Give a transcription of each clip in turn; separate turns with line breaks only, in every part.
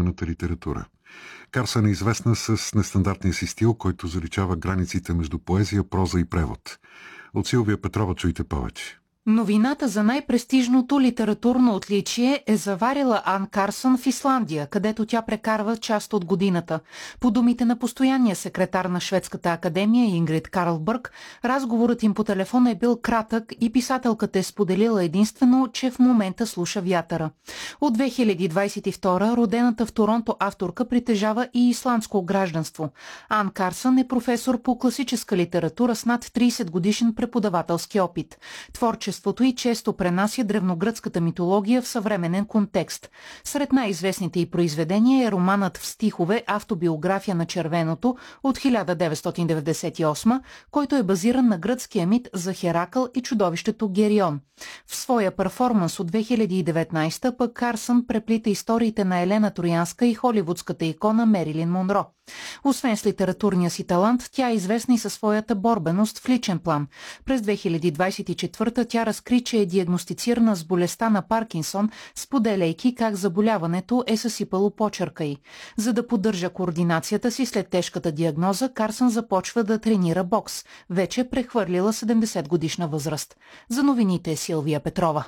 съвременната литература. Карсън е известна с нестандартния си стил, който заличава границите между поезия, проза и превод. От Силвия Петрова чуйте повече.
Новината за най-престижното литературно отличие е заварила Ан Карсън в Исландия, където тя прекарва част от годината. По думите на постоянния секретар на Шведската академия Ингрид Карлбърг, разговорът им по телефона е бил кратък и писателката е споделила единствено, че в момента слуша вятъра. От 2022 родената в Торонто авторка притежава и исландско гражданство. Ан Карсън е професор по класическа литература с над 30 годишен преподавателски опит. Творчеството и често пренася древногръцката митология в съвременен контекст. Сред най-известните й произведения е романът в стихове «Автобиография на червеното» от 1998, който е базиран на гръцкия мит за Херакъл и чудовището Герион. В своя перформанс от 2019 пък Карсън преплита историите на Елена Троянска и холивудската икона Мерилин Монро. Освен с литературния си талант, тя е известна и със своята борбеност в личен план. През 2024 тя разкри, че е диагностицирана с болестта на Паркинсон, споделяйки как заболяването е съсипало почерка й. За да поддържа координацията си след тежката диагноза, Карсън започва да тренира бокс. Вече прехвърлила 70 годишна възраст. За новините е Силвия Петрова.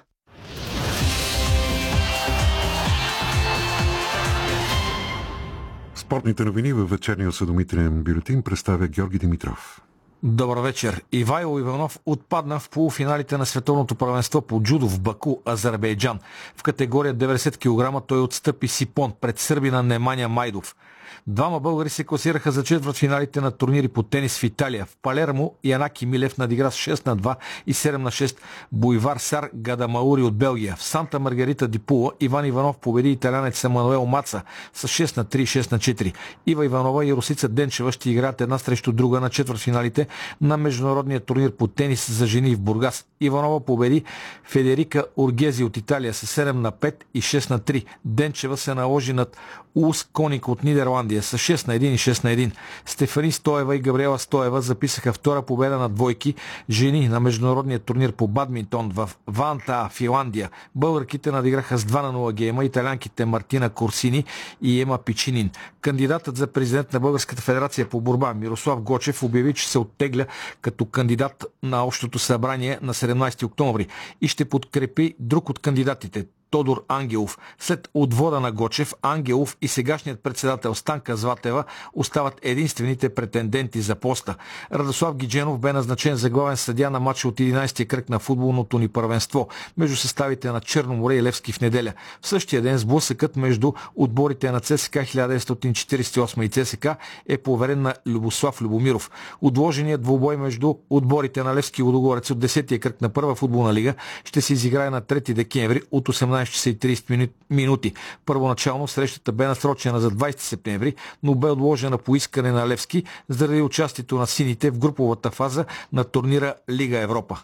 Спортните новини във вечерния осведомителен бюлетин представя Георги Димитров.
Добър вечер. Ивайло Иванов отпадна в полуфиналите на световното първенство по джудо в Баку, Азербайджан. В категория 90 кг той отстъпи Сипон пред сърбина Неманя Майдов. Двама българи се класираха за четвъртфиналите на турнири по тенис в Италия. В Палермо Янаки Милев надигра с 6-2 и 7-6 Буйвар Сар Гадамаури от Белгия. В Санта Маргарита ди Пула Иван Иванов победи италянец Емануел Маца с 6-3 и 6-4. Ива Иванова и Русица Денчева ще играят една срещу друга на четвъртфиналите на международния турнир по тенис за жени в Бургас. Иванова победи Федерика Ургези от Италия с 7-5 и 6-3. Денчева се наложи над Ус Коник от Нидерландия с 6-1 и 6-1. Стефани Стоева и Габриела Стоева записаха втора победа на двойки жени на международния турнир по бадминтон в Вантаа, Финландия. Българките надиграха с 2-0 гейма италянките Мартина Корсини и Ема Пичинин. Кандидатът за президент на Българската федерация по борба Мирослав Гочев обяви, че се оттегля като кандидат на Общото събрание на 17 октомври и ще подкрепи друг от кандидатите – Тодор Ангелов. След отвода на Гочев, Ангелов и сегашният председател Станка Златева остават единствените претенденти за поста. Радослав Гидженов бе назначен за главен съдия на матча от 11-ти кръг на футболното ни първенство между съставите на Черно море и Левски в неделя. В същия ден сблъсъкът между отборите на ЦСКА 1948 и ЦСКА е поверен на Любослав Любомиров. Отложеният двубой между отборите на Левски и Лудогорец от 10-ти кръг на първа футболна лига ще се изиграе на 3 декември от 18 часа и 30 минути. Първоначално срещата бе насрочена за 20 септември, но бе отложена по искане на Левски заради участието на сините в груповата фаза на турнира Лига Европа.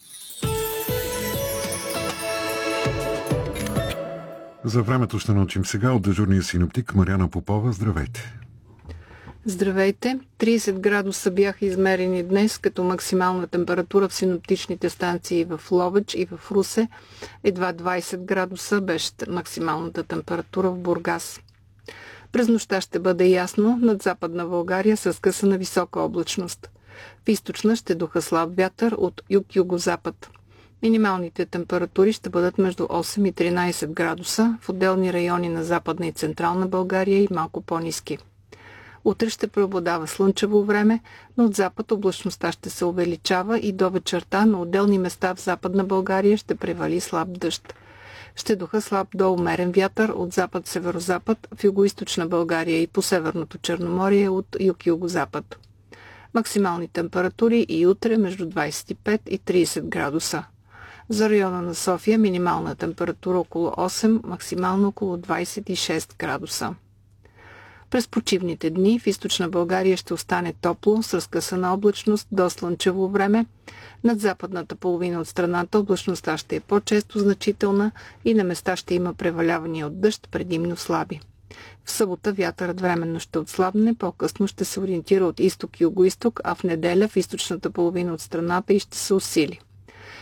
За времето ще научим сега от дежурния синоптик Мариана Попова. Здравейте!
Здравейте! 30 градуса бяха измерени днес като максимална температура в синоптичните станции в Ловеч и в Русе. Едва 20 градуса беше максималната температура в Бургас. През нощта ще бъде ясно над Западна България с късана висока облачност. В източна ще духа слаб вятър от юг-югозапад. Минималните температури ще бъдат между 8 и 13 градуса в отделни райони на Западна и Централна България и малко по-ниски. Утре ще преобладава слънчево време, но от запад облачността ще се увеличава и до вечерта на отделни места в Западна България ще превали слаб дъжд. Ще духа слаб до умерен вятър от запад-северозапад в югоизточна България и по Северното Черноморие от юг-югозапад. Максимални температури и утре между 25 и 30 градуса. За района на София минимална температура около 8, максимално около 26 градуса. През почивните дни в източна България ще остане топло, с разкъсана облачност до слънчево време. Над западната половина от страната облачността ще е по-често значителна и на места ще има превалявания от дъжд, предимно слаби. В събота вятърът временно ще отслабне, по-късно ще се ориентира от изток и югоизток, а в неделя в източната половина от страната и ще се усили.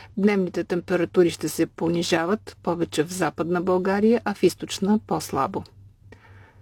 Дневните температури ще се понижават, повече в Западна България, а в източна по-слабо.